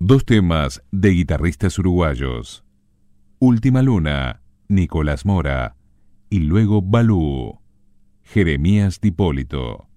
Dos temas de guitarristas uruguayos. Última Luna, Nicolás Mora, y luego Balú, Jeremías D'Hipólito.